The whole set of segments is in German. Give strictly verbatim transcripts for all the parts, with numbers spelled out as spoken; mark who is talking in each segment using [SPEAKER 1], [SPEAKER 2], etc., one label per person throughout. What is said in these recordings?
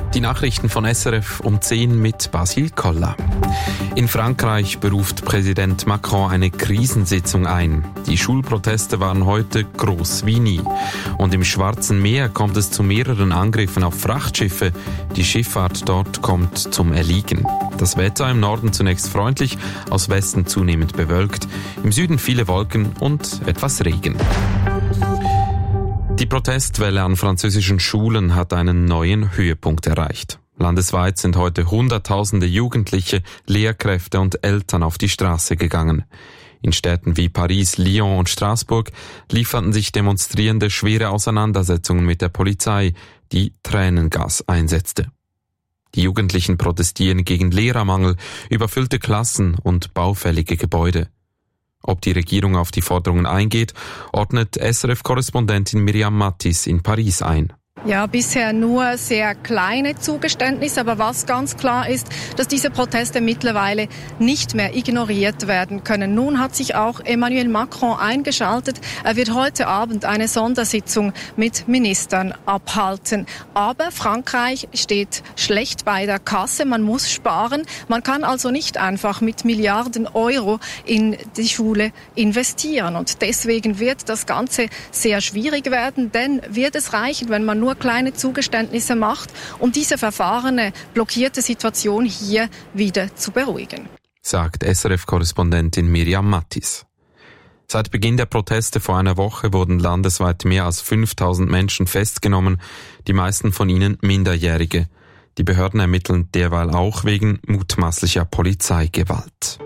[SPEAKER 1] Die Nachrichten von S R F um zehn mit Basil Koller. In Frankreich beruft Präsident Macron eine Krisensitzung ein. Die Schulproteste waren heute groß wie nie. Und im Schwarzen Meer kommt es zu mehreren Angriffen auf Frachtschiffe. Die Schifffahrt dort kommt zum Erliegen. Das Wetter im Norden zunächst freundlich, aus Westen zunehmend bewölkt. Im Süden viele Wolken und etwas Regen. Die Protestwelle an französischen Schulen hat einen neuen Höhepunkt erreicht. Landesweit sind heute Hunderttausende Jugendliche, Lehrkräfte und Eltern auf die Straße gegangen. In Städten wie Paris, Lyon und Straßburg lieferten sich Demonstrierende schwere Auseinandersetzungen mit der Polizei, die Tränengas einsetzte. Die Jugendlichen protestieren gegen Lehrermangel, überfüllte Klassen und baufällige Gebäude. Ob die Regierung auf die Forderungen eingeht, ordnet S R F-Korrespondentin Miriam Mattis in Paris ein.
[SPEAKER 2] Ja, bisher nur sehr kleine Zugeständnisse, aber was ganz klar ist, dass diese Proteste mittlerweile nicht mehr ignoriert werden können. Nun hat sich auch Emmanuel Macron eingeschaltet. Er wird heute Abend eine Sondersitzung mit Ministern abhalten. Aber Frankreich steht schlecht bei der Kasse. Man muss sparen. Man kann also nicht einfach mit Milliarden Euro in die Schule investieren. Und deswegen wird das Ganze sehr schwierig werden, denn wird es reichen, wenn man nur kleine Zugeständnisse macht, um diese verfahrene, blockierte Situation hier wieder zu beruhigen,
[SPEAKER 1] sagt S R F-Korrespondentin Miriam Mattis. Seit Beginn der Proteste vor einer Woche wurden landesweit mehr als fünftausend Menschen festgenommen, die meisten von ihnen Minderjährige. Die Behörden ermitteln derweil auch wegen mutmaßlicher Polizeigewalt.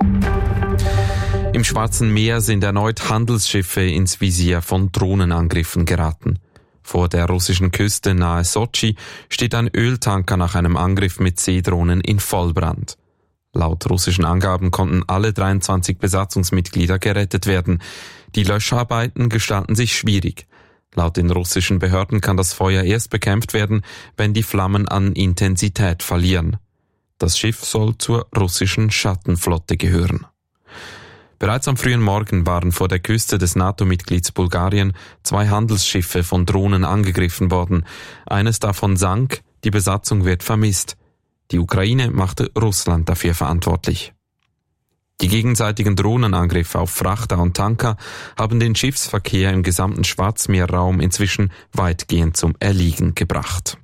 [SPEAKER 1] Im Schwarzen Meer sind erneut Handelsschiffe ins Visier von Drohnenangriffen geraten. Vor der russischen Küste nahe Sotschi steht ein Öltanker nach einem Angriff mit Seedrohnen in Vollbrand. Laut russischen Angaben konnten alle dreiundzwanzig Besatzungsmitglieder gerettet werden. Die Löscharbeiten gestalten sich schwierig. Laut den russischen Behörden kann das Feuer erst bekämpft werden, wenn die Flammen an Intensität verlieren. Das Schiff soll zur russischen Schattenflotte gehören. Bereits am frühen Morgen waren vor der Küste des NATO-Mitglieds Bulgarien zwei Handelsschiffe von Drohnen angegriffen worden. Eines davon sank, die Besatzung wird vermisst. Die Ukraine machte Russland dafür verantwortlich. Die gegenseitigen Drohnenangriffe auf Frachter und Tanker haben den Schiffsverkehr im gesamten Schwarzmeerraum inzwischen weitgehend zum Erliegen gebracht.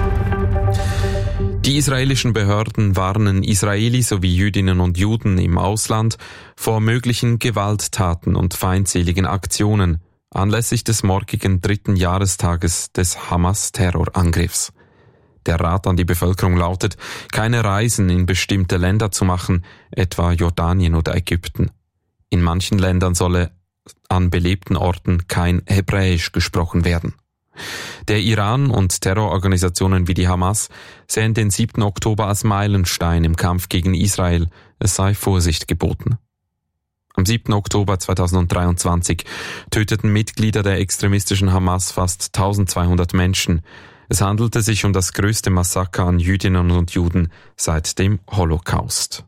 [SPEAKER 1] Die israelischen Behörden warnen Israelis sowie Jüdinnen und Juden im Ausland vor möglichen Gewalttaten und feindseligen Aktionen anlässlich des morgigen dritten Jahrestages des Hamas-Terrorangriffs. Der Rat an die Bevölkerung lautet, keine Reisen in bestimmte Länder zu machen, etwa Jordanien oder Ägypten. In manchen Ländern solle an belebten Orten kein Hebräisch gesprochen werden. Der Iran und Terrororganisationen wie die Hamas sehen den siebten Oktober als Meilenstein im Kampf gegen Israel. Es sei Vorsicht geboten. Am siebten Oktober zweitausenddreiundzwanzig töteten Mitglieder der extremistischen Hamas fast eintausendzweihundert Menschen. Es handelte sich um das größte Massaker an Jüdinnen und Juden seit dem Holocaust.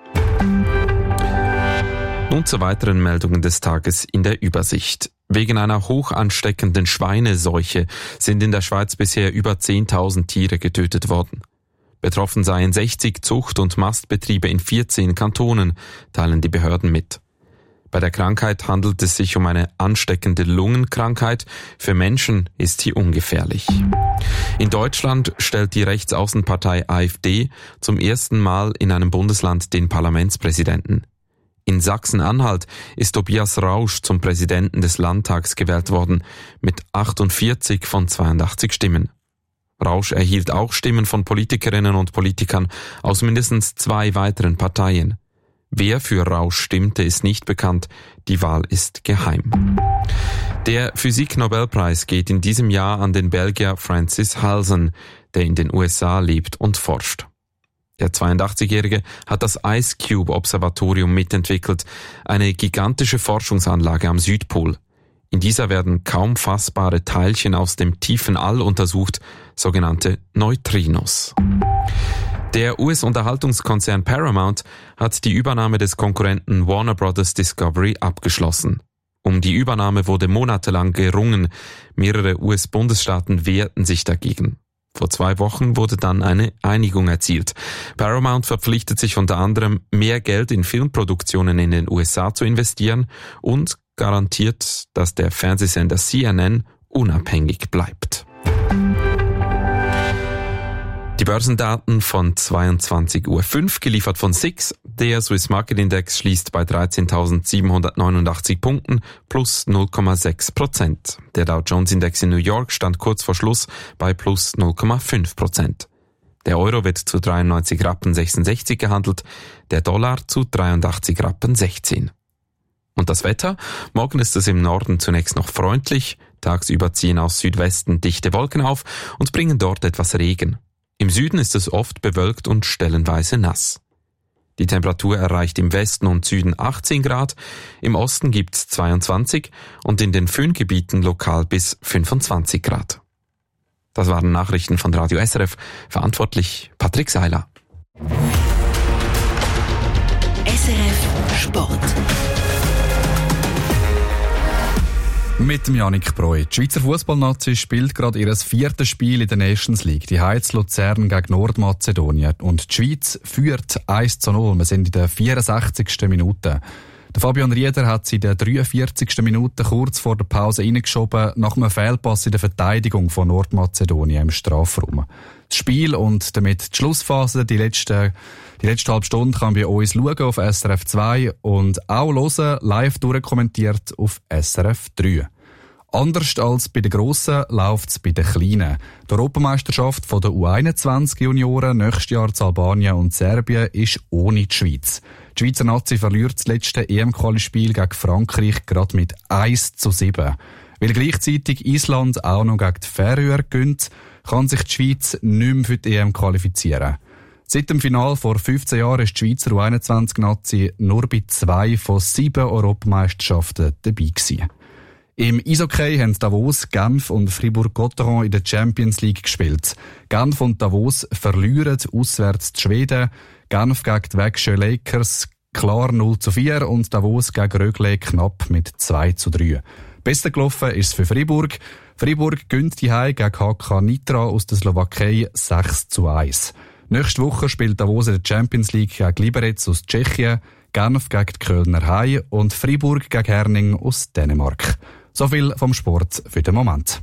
[SPEAKER 1] Nun zu weiteren Meldungen des Tages in der Übersicht. Wegen einer hoch ansteckenden Schweineseuche sind in der Schweiz bisher über zehntausend Tiere getötet worden. Betroffen seien sechzig Zucht- und Mastbetriebe in vierzehn Kantonen, teilen die Behörden mit. Bei der Krankheit handelt es sich um eine ansteckende Lungenkrankheit. Für Menschen ist sie ungefährlich. In Deutschland stellt die Rechtsaußenpartei AfD zum ersten Mal in einem Bundesland den Parlamentspräsidenten. In Sachsen-Anhalt ist Tobias Rausch zum Präsidenten des Landtags gewählt worden, mit achtundvierzig von zweiundachtzig Stimmen. Rausch erhielt auch Stimmen von Politikerinnen und Politikern aus mindestens zwei weiteren Parteien. Wer für Rausch stimmte, ist nicht bekannt. Die Wahl ist geheim. Der Physik-Nobelpreis geht in diesem Jahr an den Belgier Francis Halsen, der in den U S A lebt und forscht. Der zweiundachtzigjährige hat das Ice Cube Observatorium mitentwickelt, eine gigantische Forschungsanlage am Südpol. In dieser werden kaum fassbare Teilchen aus dem tiefen All untersucht, sogenannte Neutrinos. Der U S-Unterhaltungskonzern Paramount hat die Übernahme des Konkurrenten Warner Bros. Discovery abgeschlossen. Um die Übernahme wurde monatelang gerungen. Mehrere U S-Bundesstaaten wehrten sich dagegen. Vor zwei Wochen wurde dann eine Einigung erzielt. Paramount verpflichtet sich unter anderem, mehr Geld in Filmproduktionen in den U S A zu investieren und garantiert, dass der Fernsehsender C N N unabhängig bleibt. Die Börsendaten von zweiundzwanzig Uhr fünf, geliefert von S I X. Der Swiss Market Index schließt bei dreizehntausendsiebenhundertneunundachtzig Punkten, plus null Komma sechs Prozent. Der Dow Jones Index in New York stand kurz vor Schluss bei plus null Komma fünf Prozent. Der Euro wird zu dreiundneunzig Rappen sechsundsechzig gehandelt, der Dollar zu dreiundachtzig Rappen sechzehn. Und das Wetter? Morgen ist es im Norden zunächst noch freundlich, tagsüber ziehen aus Südwesten dichte Wolken auf und bringen dort etwas Regen. Im Süden ist es oft bewölkt und stellenweise nass. Die Temperatur erreicht im Westen und Süden achtzehn Grad, im Osten gibt's zweiundzwanzig und in den Föhngebieten lokal bis fünfundzwanzig Grad. Das waren Nachrichten von Radio S R F, verantwortlich Patrick Seiler.
[SPEAKER 3] S R F Sport.
[SPEAKER 4] Mit dem Yannick Breu. Die Schweizer Fußballnazi spielt gerade ihr viertes Spiel in der Nations League. Die Heiz Luzern gegen Nordmazedonien. Und die Schweiz führt eins zu null. Wir sind in der vierundsechzigsten Minute. Der Fabian Rieder hat sie in der dreiundvierzigsten Minute kurz vor der Pause reingeschoben, nach einem Fehlpass in der Verteidigung von Nordmazedonien im Strafraum. Das Spiel und damit die Schlussphase, die letzte, die letzte halbe Stunde, kann bei uns schauen auf S R F zwei und auch hören, live durchkommentiert auf S R F drei. Anders als bei den Grossen läuft es bei den Kleinen. Die Europameisterschaft der U einundzwanzig Junioren nächstes Jahr zu Albanien und Serbien ist ohne die Schweiz. Die Schweizer Nazi verliert das letzte E M-Quali-Spiel gegen Frankreich gerade mit eins zu sieben. Weil gleichzeitig Island auch noch gegen die Färöer gönnt, kann sich die Schweiz nicht mehr für die E M qualifizieren. Seit dem Finale vor fünfzehn Jahren ist die Schweizer U einundzwanzig-Nazi nur bei zwei von sieben Europameisterschaften dabei gewesen. Im Eishockey haben Davos, Genf und Fribourg-Gotteron in der Champions League gespielt. Genf und Davos verlieren auswärts zu Schweden. Genf gegen die Växjö Lakers klar null zu vier und Davos gegen Rögle knapp mit zwei zu drei. Besser gelaufen ist es für Fribourg. Fribourg gönnt die Heim gegen H K Nitra aus der Slowakei sechs zu eins. Nächste Woche spielt Davos in der Champions League gegen Liberec aus Tschechien, Genf gegen die Kölner Haie und Fribourg gegen Herning aus Dänemark. So viel vom Sport für den Moment.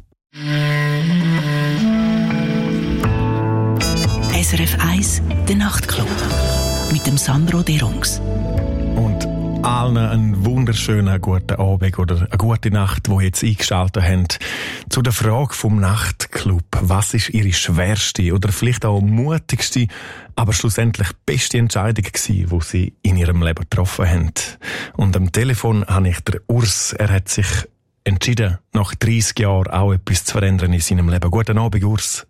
[SPEAKER 3] S R F eins, der Nachtclub. Mit dem Sandro Derungs.
[SPEAKER 5] Und allen einen wunderschönen guten Abend oder eine gute Nacht, die jetzt eingeschaltet haben. Zu der Frage vom Nachtclub. Was ist Ihre schwerste oder vielleicht auch mutigste, aber schlussendlich beste Entscheidung gewesen, die Sie in Ihrem Leben getroffen haben? Und am Telefon habe ich den Urs. Er hat sich entschieden, nach dreissig Jahren auch etwas zu verändern in seinem Leben. Guten Abend, Urs.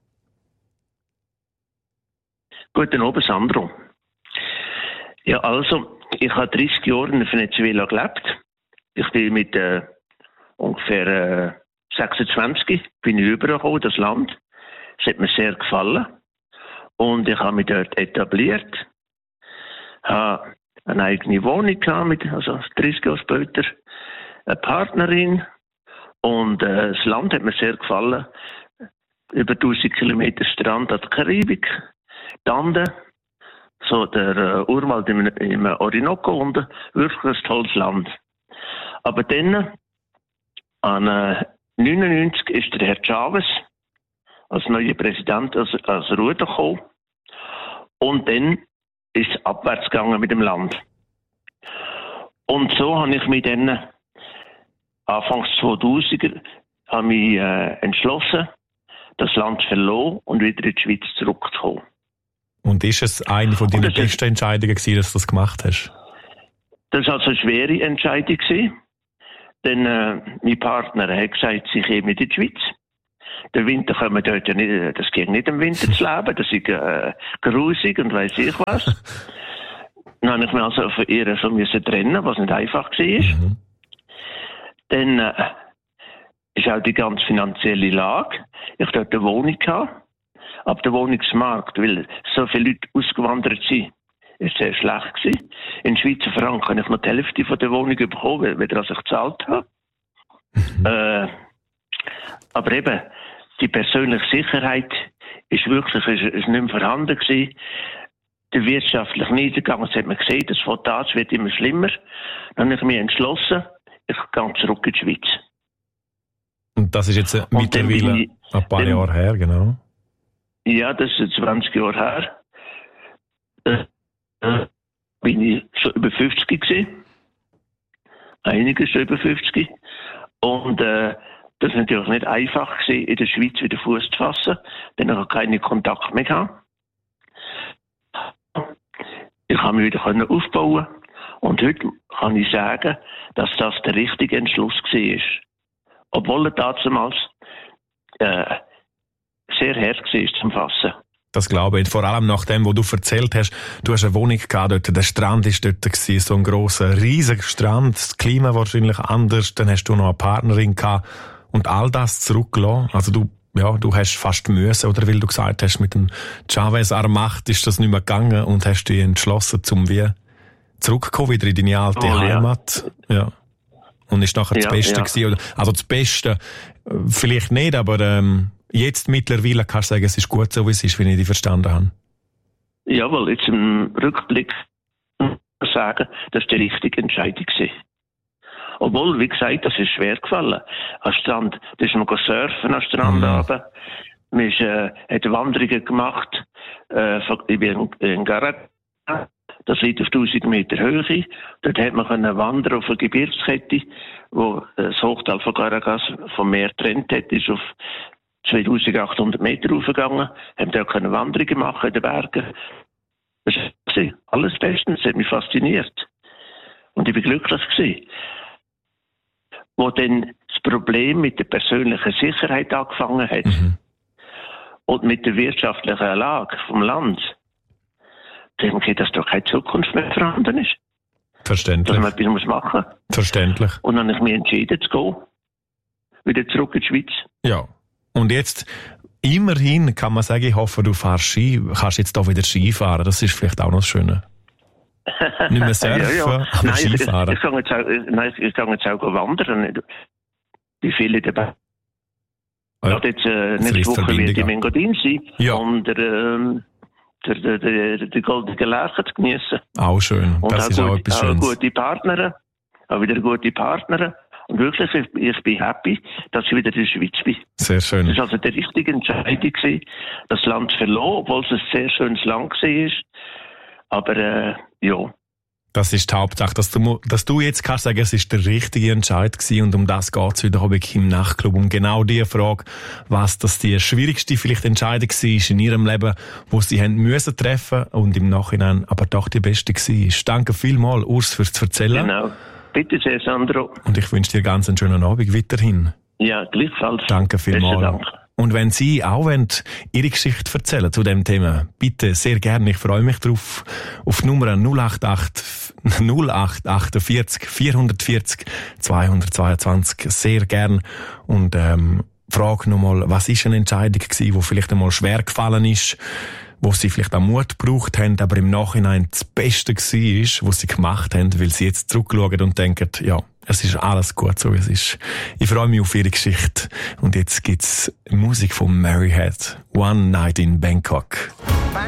[SPEAKER 6] Guten Abend, Sandro. Ja, also, ich habe dreissig Jahre in Venezuela gelebt. Ich bin mit äh, ungefähr äh, sechsundzwanzig bin ich rübergekommen, das Land. Es hat mir sehr gefallen. Und ich habe mich dort etabliert. Habe eine eigene Wohnung gehabt, mit, also dreissig Jahre später. Eine Partnerin. Und äh, das Land hat mir sehr gefallen. Über tausend Kilometer Strand an der Karibik. Dann so der äh, Urwald im, im Orinoco unten. Wirklich ein tolles Land. Aber dann, an äh, neunundneunzig ist der Herr Chavez als neuer Präsident als, als Ruder gekommen. Und dann ist es abwärts gegangen mit dem Land. Und so habe ich mich dann Anfangs zweitausender habe mich äh, entschlossen, das Land zu verlassen und wieder in die Schweiz zurückzukommen.
[SPEAKER 5] Und ist es eine von deinen besten Entscheidungen gewesen, dass du das gemacht hast?
[SPEAKER 6] Das war also eine schwere Entscheidung gewesen, denn äh, mein Partner hat gesagt, sie käme in die Schweiz. Der Winter können wir dort ja nicht, das geht nicht im Winter zu leben, das ist äh, grusig und weiss ich was. Dann habe ich mich also von ihr so müssen trennen, was nicht einfach war. Mhm. Dann äh, ist auch die ganze finanzielle Lage. Ich hatte eine Wohnung gehabt, aber der Wohnungsmarkt, weil so viele Leute ausgewandert sind, ist sehr schlecht gewesen. In Schweizer Franken habe ich noch die Hälfte von der Wohnung bekommen, weder als ich gezahlt habe. Mhm. Äh, aber eben, die persönliche Sicherheit war ist wirklich ist, ist nicht mehr vorhanden gewesen. Der wirtschaftliche Niedergang, das hat man gesehen, das Voltage wird immer schlimmer. Dann habe ich mich entschlossen, ich gehe zurück in die Schweiz.
[SPEAKER 5] Und das ist jetzt äh, mittlerweile
[SPEAKER 6] ich,
[SPEAKER 5] ein paar Jahre her, genau.
[SPEAKER 6] Ja, das ist zwanzig Jahre her. Äh, äh, bin ich schon über fünfzig gewesen. Einige schon über fünfzig. Und äh, das war natürlich nicht einfach gewesen, in der Schweiz wieder Fuß zu fassen, denn ich habe keinen Kontakt mehr gehabt. Ich habe mich wieder aufbauen und heute kann ich sagen, dass das der richtige Entschluss war. Obwohl er damals äh, sehr hart war zum Fassen.
[SPEAKER 5] Das glaube ich. Vor allem nach dem, was du erzählt hast, du hast eine Wohnung gehabt dort, der Strand war dort gewesen, so ein grosser, riesiger Strand, das Klima wahrscheinlich anders, dann hast du noch eine Partnerin gehabt und all das zurückgelassen. Also du, ja, du hast fast müssen, oder weil du gesagt hast, mit dem Chavez an der Macht ist das nicht mehr gegangen und hast dich entschlossen, zum wie zurückzukommen, wieder in deine alte
[SPEAKER 6] oh,
[SPEAKER 5] Heimat. Ja. ja. Und ist nachher das
[SPEAKER 6] ja,
[SPEAKER 5] Beste
[SPEAKER 6] ja.
[SPEAKER 5] gewesen. Also das Beste, vielleicht nicht, aber ähm, jetzt mittlerweile kannst du sagen, es ist gut so, wie es ist, wie ich dich verstanden habe.
[SPEAKER 6] Jawohl, jetzt im Rückblick sagen, das war die richtige Entscheidung gewesen. Obwohl, wie gesagt, das ist schwer gefallen. Am Strand, da ist man surfen am Strand
[SPEAKER 5] Mhm.
[SPEAKER 6] runter. Man ist, äh, hat Wanderungen gemacht, äh, von, ich bin in Garag. Das liegt auf tausend Meter Höhe. Dort hat man können wandern auf eine Gebirgskette, wo das Hochtal von Garagas vom Meer getrennt hat, ist auf zweitausendachthundert Meter raufgegangen. Haben da können Wanderungen machen in den Bergen. Das war alles bestens, das hat mich fasziniert. Und ich war glücklich gewesen. Wo dann das Problem mit der persönlichen Sicherheit angefangen hat
[SPEAKER 5] Mhm.
[SPEAKER 6] und mit der wirtschaftlichen Lage vom Land, dann geht das doch keine Zukunft mehr vorhanden ist.
[SPEAKER 5] Verständlich.
[SPEAKER 6] Dass man etwas muss machen.
[SPEAKER 5] Verständlich.
[SPEAKER 6] Und dann habe ich mich entschieden zu gehen. Wieder zurück in die Schweiz.
[SPEAKER 5] Ja. Und jetzt, immerhin kann man sagen, ich hoffe, du fährst Ski, kannst jetzt auch wieder Ski fahren. Das ist vielleicht auch noch das Schöne. Nicht mehr surfen,
[SPEAKER 6] ja, ja.
[SPEAKER 5] aber
[SPEAKER 6] Nein, ich,
[SPEAKER 5] Skifahren.
[SPEAKER 6] ich, ich, kann jetzt auch, nein, ich kann jetzt auch wandern. Wie viele dabei?
[SPEAKER 5] Ja.
[SPEAKER 6] Ja, jetzt, äh,
[SPEAKER 5] Das
[SPEAKER 6] nächste
[SPEAKER 5] reißt
[SPEAKER 6] Woche
[SPEAKER 5] Verbindung
[SPEAKER 6] wird ich
[SPEAKER 5] ab.
[SPEAKER 6] in Engadin sein,
[SPEAKER 5] Ja.
[SPEAKER 6] um der, ähm, der, der, der, der goldene Lerche zu geniessen.
[SPEAKER 5] Auch schön.
[SPEAKER 6] Und
[SPEAKER 5] Das
[SPEAKER 6] auch,
[SPEAKER 5] ist auch
[SPEAKER 6] gut,
[SPEAKER 5] etwas
[SPEAKER 6] auch
[SPEAKER 5] Schönes.
[SPEAKER 6] gute Partner, auch wieder gute Partner. Und wirklich, ich, ich bin happy, dass ich wieder in der Schweiz bin.
[SPEAKER 5] Sehr schön.
[SPEAKER 6] Das war also die richtige Entscheidung gewesen, das Land zu verlassen, obwohl es ein sehr schönes Land war. Aber, äh, ja.
[SPEAKER 5] Das ist die Hauptsache, dass du, dass du jetzt kannst sagen, es ist der richtige Entscheid gewesen und um das geht's wieder Abend im Nachtclub. Um genau die Frage, was das die schwierigste vielleicht Entscheidung war in ihrem Leben, wo sie haben müssen treffen und im Nachhinein aber doch die beste war. Danke vielmals, Urs, fürs Erzählen.
[SPEAKER 6] Genau. Bitte sehr, Sandro.
[SPEAKER 5] Und ich wünsche dir ganz einen schönen Abend weiterhin.
[SPEAKER 6] Ja, gleichfalls.
[SPEAKER 5] Danke
[SPEAKER 6] Besten
[SPEAKER 5] vielmals.
[SPEAKER 6] Dank.
[SPEAKER 5] Und wenn Sie auch wollen, Ihre Geschichte erzählen zu dem Thema, bitte sehr gerne. Ich freue mich drauf. Auf die Nummer null acht acht null acht achtundvierzig vierhundertvierzig zweihundertzweiundzwanzig. Sehr gern. Und ähm, frage nochmal, was ist eine Entscheidung gewesen, die vielleicht einmal schwer gefallen ist, wo Sie vielleicht auch Mut gebraucht haben, aber im Nachhinein das Beste war, was Sie gemacht haben, weil Sie jetzt zurückschauen und denken, ja, es ist alles gut, so wie es ist. Ich freue mich auf Ihre Geschichte. Und jetzt gibt's Musik von Mary Head. One Night in Bangkok.